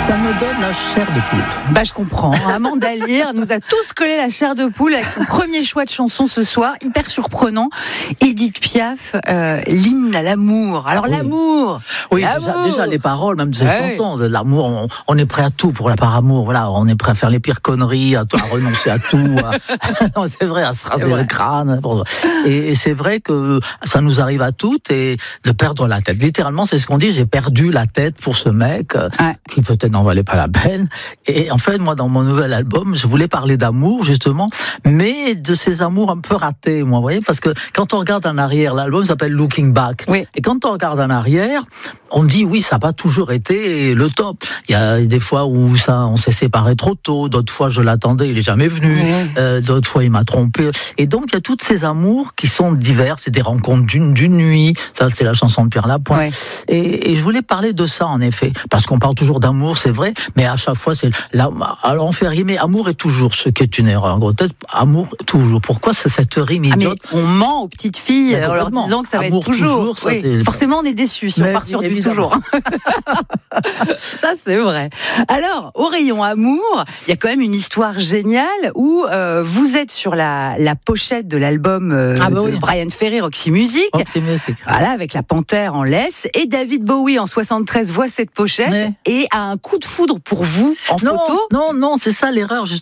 Ça me donne la chair de poule. Bah, je comprends. Amanda Lear nous a tous collé la chair de poule avec son premier choix de chanson ce soir, hyper surprenant. Édith Piaf, l'hymne à l'amour. Alors, l'amour. Oui, l'amour. déjà les paroles, même de cette chanson, de l'amour, on est prêt à tout pour la par amour. Voilà, on est prêt à faire les pires conneries, à renoncer à tout. Non, c'est vrai, à se raser le crâne. Et c'est vrai que ça nous arrive à toutes et de perdre la tête. Littéralement, c'est ce qu'on dit. J'ai perdu la tête pour ce mec qui peut-être n'en valait pas la peine. Et en fait, moi, dans mon nouvel album, je voulais parler d'amour, justement, mais de ces amours un peu ratés, moi, vous voyez, parce que quand on regarde en arrière, l'album s'appelle Looking Back. Oui. Et quand on regarde en arrière, on dit oui, ça n'a pas toujours été le top. Il y a des fois où on s'est séparés trop tôt, d'autres fois je l'attendais, il est jamais venu, d'autres fois il m'a trompé. Et donc il y a toutes ces amours qui sont divers, c'est des rencontres d'une nuit, ça c'est la chanson de Pierre Lapointe. Ouais. Et je voulais parler de ça en effet, parce qu'on parle toujours d'amour, c'est vrai, mais à chaque fois c'est alors on fait rimer amour et toujours, ce qui est une erreur. En gros, amour toujours. Pourquoi c'est cette rime idiote? Mais on ment aux petites filles en leur disant que ça va être toujours. Ça, oui. Forcément, on est déçus si on part sur du toujours. Ça, c'est vrai. Alors, au rayon amour, il y a quand même une histoire géniale où vous êtes sur la pochette de l'album de Bryan Ferry, Roxy Music. Roxy Music. Voilà, avec la panthère en laisse. Et David Bowie, en 73, voit cette pochette et a un coup de foudre pour vous en photo. Non, c'est ça l'erreur, justement.